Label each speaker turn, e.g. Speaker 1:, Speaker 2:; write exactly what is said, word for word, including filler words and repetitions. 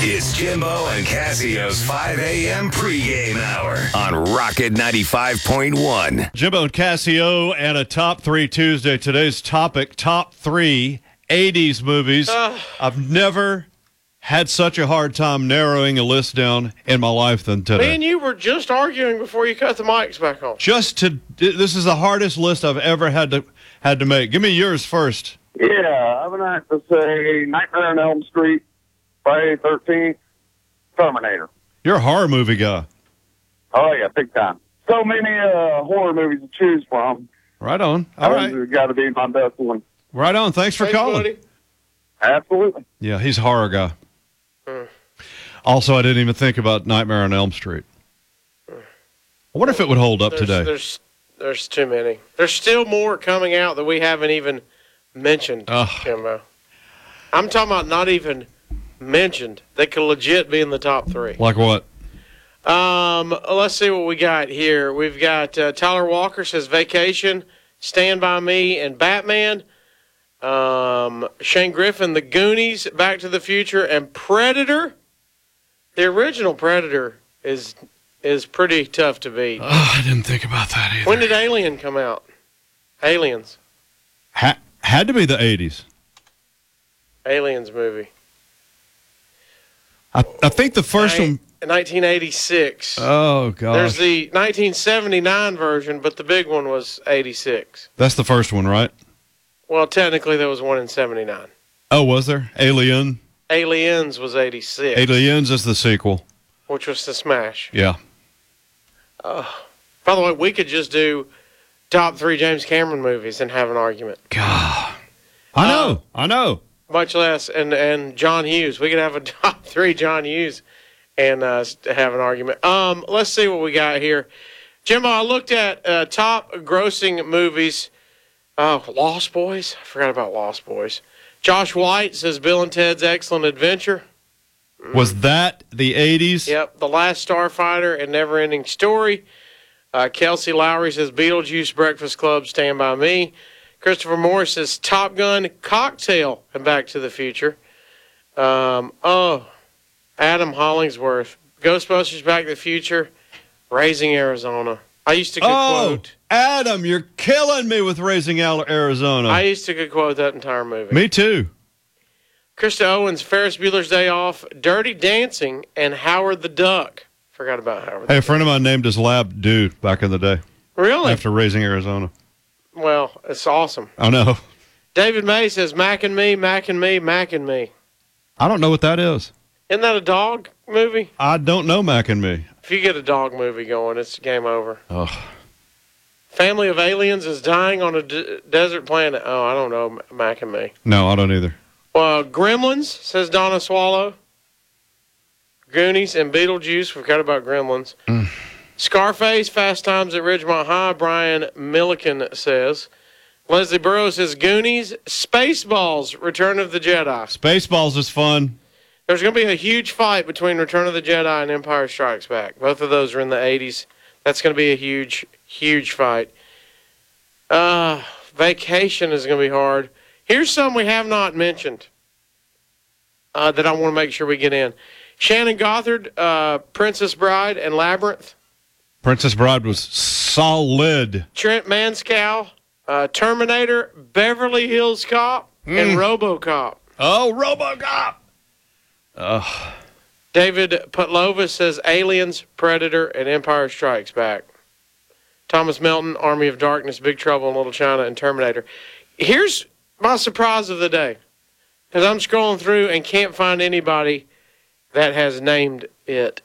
Speaker 1: It's Jimbo and Cassio's five a.m. pregame hour on Rocket ninety-five point one.
Speaker 2: Jimbo and Cassio and a Top three Tuesday. Today's topic, top three eighties movies. Uh, I've never had such a hard time narrowing a list down in my life than today.
Speaker 3: Me and you were just arguing before you cut the mics back on.
Speaker 2: Just to, this is the hardest list I've ever had to had to make. Give me yours first.
Speaker 4: Yeah, I'm going to have to say Nightmare on Elm Street, Friday the thirteenth, Terminator.
Speaker 2: You're a horror movie guy.
Speaker 4: Oh, yeah, big time. So many uh, horror movies to choose from.
Speaker 2: Right on. All right.
Speaker 4: It's got to be my best one.
Speaker 2: Right on. Thanks for
Speaker 3: Thanks,
Speaker 2: calling.
Speaker 3: buddy.
Speaker 4: Absolutely.
Speaker 2: Yeah, he's a horror guy.
Speaker 3: Mm.
Speaker 2: Also, I didn't even think about Nightmare on Elm Street. I wonder if it would hold up
Speaker 3: there's,
Speaker 2: today.
Speaker 3: There's, there's too many. There's still more coming out that we haven't even mentioned,
Speaker 2: Ugh.
Speaker 3: Jimbo. I'm talking about not even mentioned. They could legit be in the top three.
Speaker 2: Like what?
Speaker 3: Um, let's see what we got here. We've got uh, Tyler Walker says Vacation, Stand By Me, and Batman. Um, Shane Griffin, The Goonies, Back to the Future, and Predator. The original Predator is is pretty tough to beat.
Speaker 2: Oh, I didn't think about that either.
Speaker 3: When did Alien come out? Aliens.
Speaker 2: Ha- had to be the eighties.
Speaker 3: Aliens movie.
Speaker 2: I, I think the first
Speaker 3: Nin-
Speaker 2: one.
Speaker 3: nineteen eighty-six.
Speaker 2: Oh, gosh.
Speaker 3: There's the nineteen seventy-nine version, but the big one was eighty-six.
Speaker 2: That's the first one, right?
Speaker 3: Well, technically, there was one in seventy-nine.
Speaker 2: Oh, was there? Alien?
Speaker 3: Aliens was eighty-six.
Speaker 2: Aliens is the sequel.
Speaker 3: Which was the smash.
Speaker 2: Yeah.
Speaker 3: Oh. By the way, we could just do top three James Cameron movies and have an argument.
Speaker 2: God. I know.
Speaker 3: Uh,
Speaker 2: I know.
Speaker 3: Much less, and, and John Hughes. We could have a top three John Hughes and uh, have an argument. Um, let's see what we got here. Jimbo, I looked at uh, top grossing movies. Oh, Lost Boys. I forgot about Lost Boys. Josh White says Bill and Ted's Excellent Adventure.
Speaker 2: Was that the eighties?
Speaker 3: Yep. The Last Starfighter and Never Ending Story. Uh, Kelsey Lowry says Beetlejuice, Breakfast Club, Stand By Me. Christopher Morris says Top Gun, Cocktail, and Back to the Future. Um, oh, Adam Hollingsworth, Ghostbusters, Back to the Future, Raising Arizona. I used to could
Speaker 2: Oh,
Speaker 3: quote.
Speaker 2: Adam, you're killing me with Raising Arizona.
Speaker 3: I used to could quote that entire movie.
Speaker 2: Me too.
Speaker 3: Krista Owens, Ferris Bueller's Day Off, Dirty Dancing, and Howard the Duck. Forgot about Howard.
Speaker 2: Hey, a friend of mine named his lab Dude back in the day.
Speaker 3: Really?
Speaker 2: After Raising Arizona.
Speaker 3: Well, it's awesome.
Speaker 2: I know.
Speaker 3: David May says Mac and Me, Mac and Me, Mac and Me.
Speaker 2: I don't know what that is.
Speaker 3: Isn't that a dog movie?
Speaker 2: I don't know Mac and Me.
Speaker 3: If you get a dog movie going, it's game over.
Speaker 2: Oh.
Speaker 3: Family of Aliens is dying on a d- desert planet. Oh, I don't know, Mac and Me.
Speaker 2: No, I don't either.
Speaker 3: Well, Gremlins, says Donna Swallow. Goonies and Beetlejuice. Forgot about Gremlins.
Speaker 2: Mm.
Speaker 3: Scarface, Fast Times at Ridgemont High. Brian Milliken says. Leslie Burrows says Goonies. Spaceballs, Return of the Jedi.
Speaker 2: Spaceballs is fun.
Speaker 3: There's going to be a huge fight between Return of the Jedi and Empire Strikes Back. Both of those are in the eighties. That's going to be a huge, huge fight. Uh, Vacation is going to be hard. Here's some we have not mentioned uh, that I want to make sure we get in. Shannon Gothard, uh, Princess Bride, and Labyrinth.
Speaker 2: Princess Bride was solid.
Speaker 3: Trent Manskow, uh, Terminator, Beverly Hills Cop, mm. and RoboCop.
Speaker 2: Oh, RoboCop. Ugh.
Speaker 3: David Putlova says Aliens, Predator, and Empire Strikes Back. Thomas Melton, Army of Darkness, Big Trouble in Little China, and Terminator. Here's my surprise of the day, because I'm scrolling through and can't find anybody that has named it